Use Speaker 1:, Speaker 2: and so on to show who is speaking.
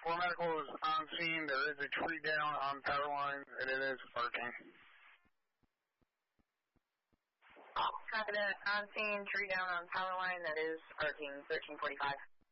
Speaker 1: 4 medical is on scene. There is a tree down on power line, and it is arcing.
Speaker 2: Copy that. On scene, tree down on power line. That is arcing 1345.